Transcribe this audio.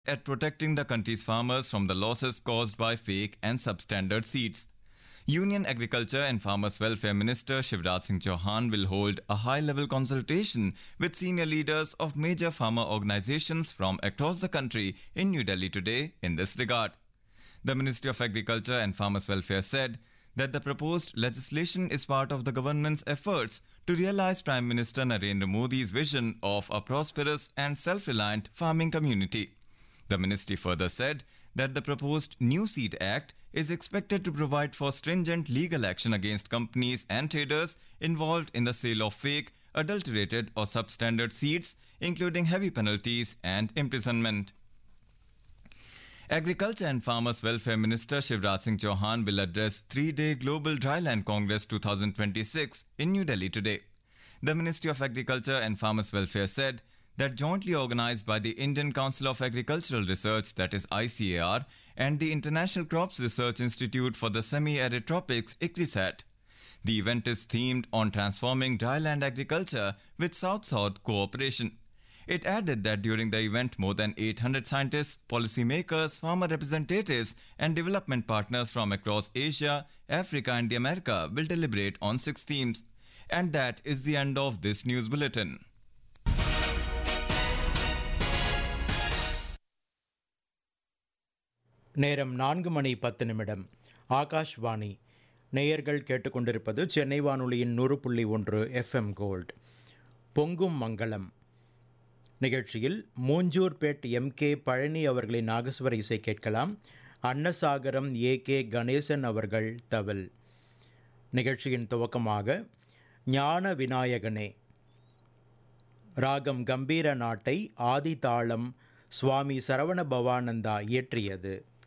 at protecting the country's farmers from the losses caused by fake and substandard seeds. Union Agriculture and Farmers Welfare Minister Shivraj Singh Chauhan will hold a high-level consultation with senior leaders of major farmer organizations from across the country in New Delhi today in this regard. The Ministry of Agriculture and Farmers Welfare said that the proposed legislation is part of the government's efforts to realize Prime Minister Narendra Modi's vision of a prosperous and self-reliant farming community. The ministry further said that the proposed New Seed Act is expected to provide for stringent legal action against companies and traders involved in the sale of fake, adulterated or substandard seeds, including heavy penalties and imprisonment. Agriculture and Farmers Welfare Minister Shivraj Singh Chauhan will address 3-day Global Dryland Congress 2026 in New Delhi today. The Ministry of Agriculture and Farmers Welfare said that jointly organized by the Indian Council of Agricultural Research, that is ICAR, and the International Crops Research Institute for the Semi-Arid Tropics, ICRISAT. The event is themed on transforming dryland agriculture with South-South cooperation. It added that during the event, more than 800 scientists, policymakers, farmer representatives, and development partners from across Asia, Africa, and the America will deliberate on 6 themes. And that is the end of this news bulletin. நேரம் 4:10 ஆகாஷ்வாணி. நேயர்கள் கேட்டுக்கொண்டிருப்பது சென்னை வானொலியின் 100.1 FM gold. பொங்கும் மங்களம் நிகழ்ச்சியில் மூஞ்சூர்பேட் MK Palani அவர்களின் நாகஸ்வர இசை கேட்கலாம். Annasagaram AK Ganesan அவர்கள் தவில். நிகழ்ச்சியின் துவக்கமாக ஞான விநாயகனே ராகம் கம்பீர நாட்டை ஆதி தாளம் சுவாமி சரவண பவானந்தா இயற்றியது.